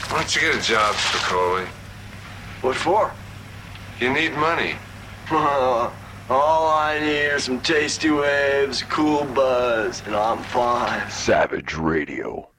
Why don't you get a job, Spicoli? What for? You need money. All I need are some tasty waves, cool buzz, and I'm fine. Savage Radio.